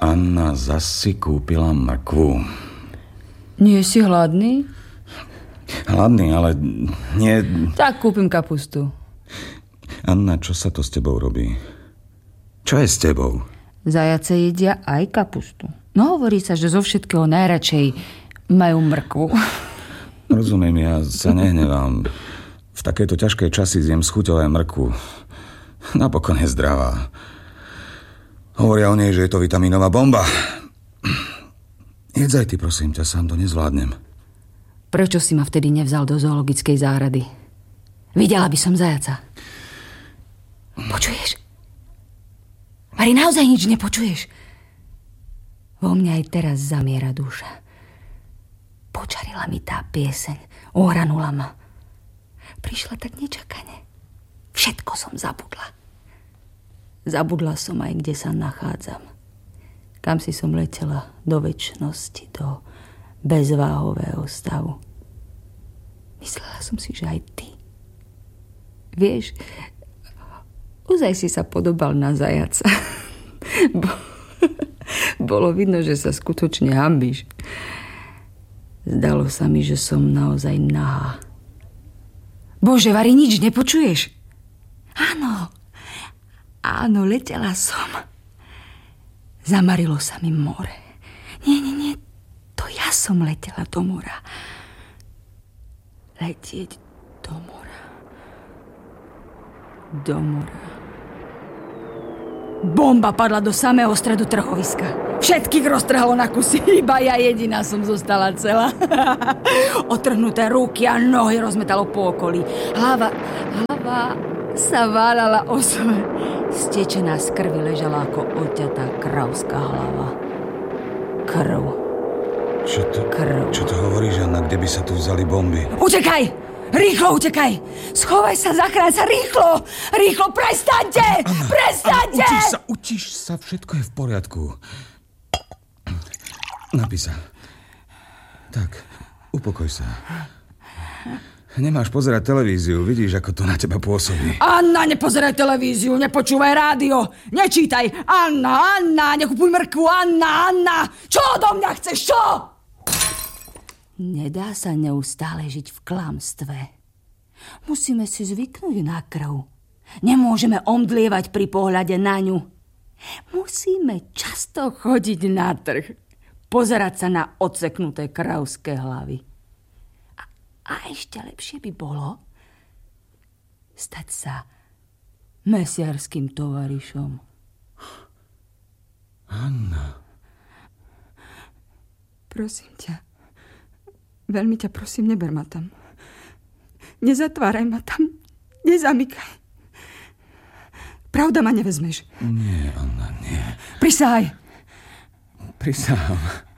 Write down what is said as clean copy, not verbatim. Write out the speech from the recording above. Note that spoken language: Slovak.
Anna zasi kúpila mrkvu. Nie si hladný? Hladný, ale nie... Tak kúpim kapustu. Anna, čo sa to s tebou robí? Čo je s tebou? Zajace jedia aj kapustu. No hovorí sa, že zo všetkého najradšej majú mrkvu. Rozumiem, ja sa nehnevám. V takéto ťažké časy zjem s chuťou aj mrkvu. Napokon je zdravá. Hovoria o nej, že je to vitamínová bomba. Jedzaj ty, prosím ťa, sám to nezvládnem. Prečo si ma vtedy nevzal do zoologickej záhrady? Videla by som zajaca. Počuješ? Mari, naozaj nič nepočuješ? Vo mne aj teraz zamiera duša. Počarila mi tá pieseň, ohranula ma. Prišla tak nečakane. Všetko som zabudla. Zabudla som aj, kde sa nachádzam. Kam si som letela do večnosti, do bezváhového stavu. Myslela som si, že aj ty. Vieš, ozaj si sa podobal na zajaca. Bolo vidno, že sa skutočne hanbíš. Zdalo sa mi, že som naozaj nahá. Bože, Vari, nič nepočuješ? Áno, letela som. Zamarilo sa mi more. Nie, to ja som letela do mora. Letieť do mora. Do mora. Bomba padla do samého stredu trhoviska. Všetkých roztrhalo na kusy, iba ja jediná som zostala celá. Otrhnuté ruky a nohy rozmetalo po okolí. Hlava sa váľala o zem. Stečená z krvi ležala ako odťatá kravská hlava. Krv. Čo to hovoríš, Anna? Kde by sa tu vzali bomby? Utekaj! Rýchlo utekaj! Schovaj sa, zachráň sa, rýchlo! Rýchlo, prestaňte! Anna, prestaňte! Anna, utíš sa, všetko je v poriadku. Napí sa. Tak, upokoj sa. Nemáš pozerať televíziu, vidíš, ako to na teba pôsobí. Anna, nepozeraj televíziu, nepočúvaj rádio, nečítaj. Anna, nekupuj mrkvu, Anna. Čo odo mňa chceš, čo? Nedá sa neustále žiť v klamstve. Musíme si zvyknúť na krv. Nemôžeme omdlievať pri pohľade na ňu. Musíme často chodiť na trh. Pozerať sa na odseknuté kravské hlavy. A ešte lepšie by bolo stať sa mesiarským tovarišom. Anna. Prosím ťa. Veľmi ťa prosím, neber ma tam. Nezatváraj ma tam. Nezamykaj. Pravda ma nevezmeš? Nie, Anna, nie. Prisahaj. Prisahám.